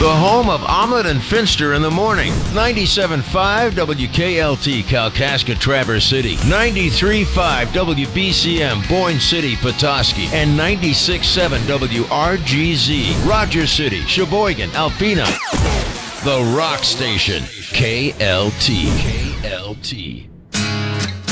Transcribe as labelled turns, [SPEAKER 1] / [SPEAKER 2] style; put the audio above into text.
[SPEAKER 1] The home of Omelet and Finster in the morning. 97.5 WKLT, Kalkaska, Traverse City. 93.5 WBCM, Boyne City, Petoskey. And 96.7 WRGZ, Rogers City, Sheboygan, Alpena. The Rock Station, KLT. KLT.